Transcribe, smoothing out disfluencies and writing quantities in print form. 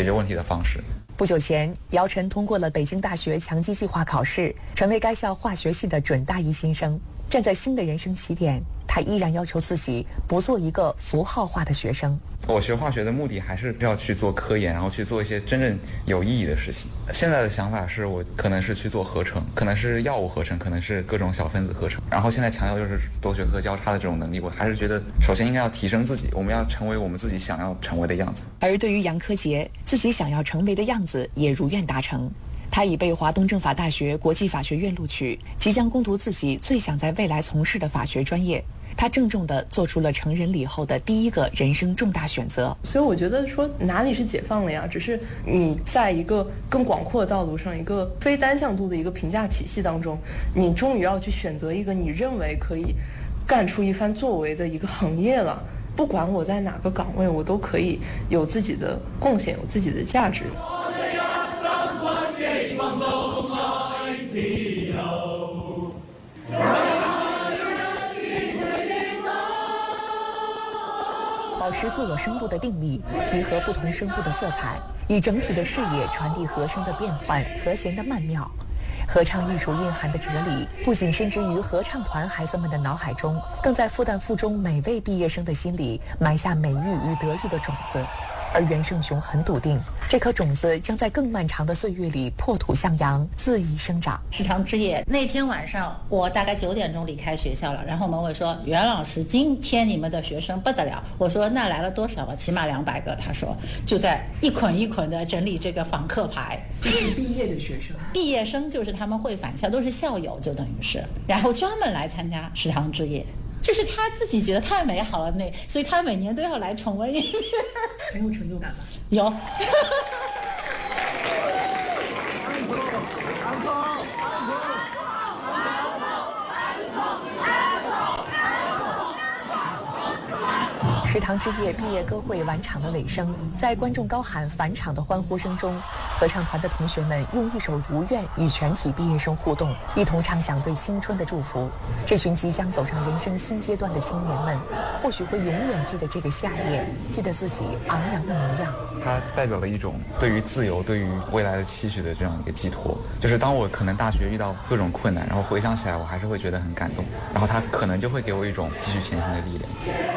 解决问题的方式。 不久前，姚晨通过了北京大学强基计划考试，成为该校化学系的准大一新生。站在新的人生起点，他依然要求自己不做一个符号化的学生。 我学化学的目的还是要去做科研，然后去做一些真正有意义的事情。现在的想法是我可能是去做合成，可能是药物合成，可能是各种小分子合成。然后现在强调就是多学科交叉的这种能力，我还是觉得首先应该要提升自己，我们要成为我们自己想要成为的样子。 而对于杨科杰，自己想要成为的样子也如愿达成。他已被华东政法大学国际法学院录取，即将攻读自己最想在未来从事的法学专业。他郑重地做出了成人礼后的第一个人生重大选择。 所以我觉得说哪里是解放了呀？只是你在一个更广阔的道路上，一个非单向度的一个评价体系当中，你终于要去选择一个你认为可以干出一番作为的一个行业了。不管我在哪个岗位，我都可以有自己的贡献，有自己的价值。 保持自我声部的定力，集合不同声部的色彩，以整体的视野传递和声的变换、和弦的曼妙。合唱艺术蕴含的哲理，不仅深植于合唱团孩子们的脑海中，更在复旦附中每位毕业生的心里埋下美育与德育的种子。而袁胜雄很笃定，这颗种子将在更漫长的岁月里破土向阳，恣意生长。 食堂之夜那天晚上，我大概9点钟离开学校了，然后门卫说：“袁老师，今天你们的学生不得了。”我说：“那来了多少个？起码200个。”他说：“就在一捆一捆的整理这个访客牌。” 这是毕业的学生， 毕业生就是他们会返校，都是校友，就等于是，然后专门来参加食堂之夜。这是他自己觉得太美好了，所以他每年都要来重温一遍。 很有成就感吧？ 有。食堂之夜毕业歌会晚场的尾声，在观众高喊返场的欢呼声中，合唱团的同学们用一首《如愿》与全体毕业生互动，一同唱响对青春的祝福。这群即将走上人生新阶段的青年们，或许会永远记得这个夏夜，记得自己昂扬的模样。 它代表了一种对于自由、对于未来的期许的这样一个寄托。就是当我可能大学遇到各种困难，然后回想起来，我还是会觉得很感动，然后它可能就会给我一种继续前行的力量。